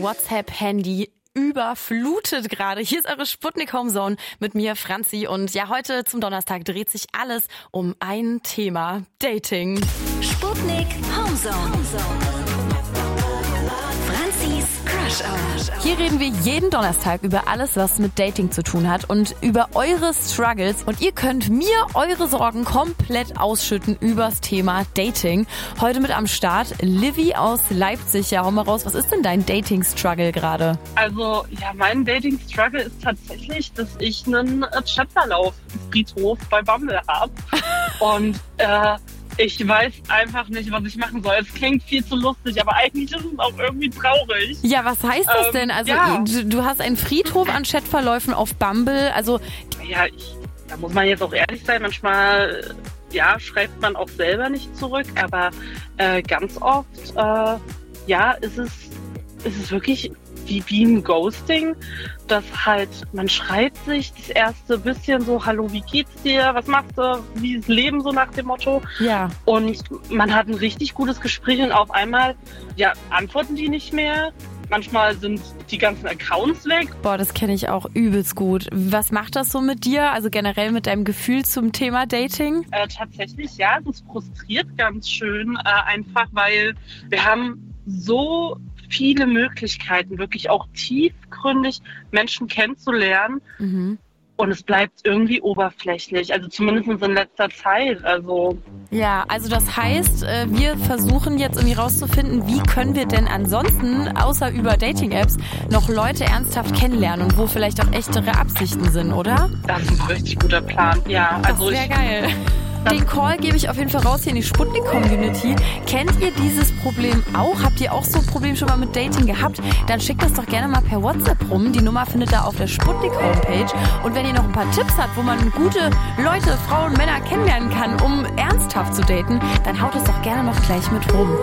WhatsApp-Handy überflutet gerade. Hier ist eure Sputnik Homezone mit mir, Franzi. Und ja, heute zum Donnerstag dreht sich alles um ein Thema: Dating. Sputnik Homezone. Franzis Crush Hour. Hier reden wir jeden Donnerstag über alles, was mit Dating zu tun hat und über eure Struggles. Und ihr könnt mir eure Sorgen komplett ausschütten übers Thema Dating. Heute mit am Start Livy aus Leipzig. Ja, hau mal raus, was ist denn dein Dating-Struggle gerade? Also, ja, mein Dating-Struggle ist tatsächlich, dass ich einen Chatverlauf im Friedhof bei Bumble habe. Und ich weiß einfach nicht, was ich machen soll. Es klingt viel zu lustig, aber eigentlich ist es auch irgendwie traurig. Ja, was heißt das denn? Also ja. Du hast einen Friedhof an Chatverläufen auf Bumble. Also Ja, da muss man jetzt auch ehrlich sein. Manchmal schreibt man auch selber nicht zurück, aber ganz oft ist es wirklich wie ein Ghosting, dass halt man schreibt sich das erste bisschen so: Hallo, wie geht's dir? Was machst du? Wie ist das Leben, so nach dem Motto? ja. Und man hat ein richtig gutes Gespräch und auf einmal antworten die nicht mehr. Manchmal sind die ganzen Accounts weg. Boah, das kenne ich auch übelst gut. Was macht das so mit dir? Also generell mit deinem Gefühl zum Thema Dating? Tatsächlich, ja, das frustriert ganz schön, einfach weil wir haben so viele Möglichkeiten, wirklich auch tiefgründig Menschen kennenzulernen. Mhm. Und es bleibt irgendwie oberflächlich, also zumindest in letzter Zeit. Ja, also das heißt, wir versuchen jetzt irgendwie rauszufinden, wie können wir denn ansonsten, außer über Dating-Apps, noch Leute ernsthaft kennenlernen und wo vielleicht auch echtere Absichten sind, oder? Das ist ein richtig guter Plan, ja. Das wäre geil. Den Call gebe ich auf jeden Fall raus hier in die Sputnik-Community. Kennt ihr dieses Problem auch? Habt ihr auch so ein Problem schon mal mit Dating gehabt? Dann schickt das doch gerne mal per WhatsApp rum. Die Nummer findet ihr auf der Sputnik-Homepage. Und wenn ihr noch ein paar Tipps habt, wo man gute Leute, Frauen, Männer kennenlernen kann, um ernsthaft zu daten, dann haut es doch gerne noch gleich mit rum.